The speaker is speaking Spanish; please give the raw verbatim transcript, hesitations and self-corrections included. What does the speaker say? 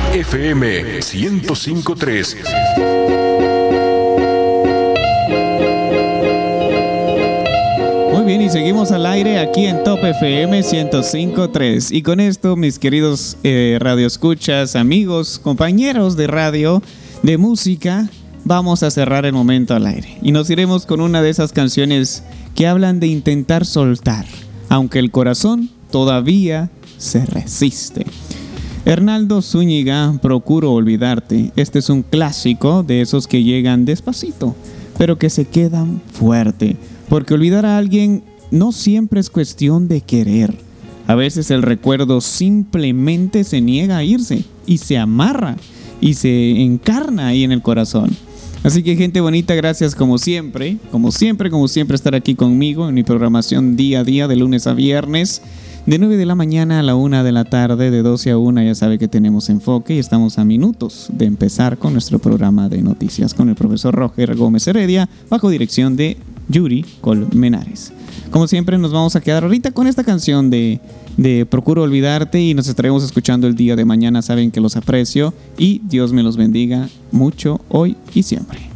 F M ciento cinco punto tres. Muy bien, y seguimos al aire aquí en Top F M ciento cinco punto tres. Y con esto, mis queridos eh, radioescuchas, amigos, compañeros de radio, de música, vamos a cerrar el momento al aire. Y nos iremos con una de esas canciones que hablan de intentar soltar, aunque el corazón todavía se resiste. Hernaldo Zúñiga, Procuro olvidarte. Este es un clásico de esos que llegan despacito, pero que se quedan fuerte. Porque olvidar a alguien no siempre es cuestión de querer. A veces el recuerdo simplemente se niega a irse y se amarra y se encarna ahí en el corazón. Así que, gente bonita, gracias como siempre, como siempre, como siempre estar aquí conmigo en mi programación día a día de lunes a viernes. De nueve de la mañana a la una de la tarde, de doce a una, ya sabe que tenemos enfoque y estamos a minutos de empezar con nuestro programa de noticias con el profesor Roger Gómez Heredia, bajo dirección de Yuri Colmenares. Como siempre, nos vamos a quedar ahorita con esta canción de, de Procuro olvidarte y nos estaremos escuchando el día de mañana. Saben que los aprecio y Dios me los bendiga mucho hoy y siempre.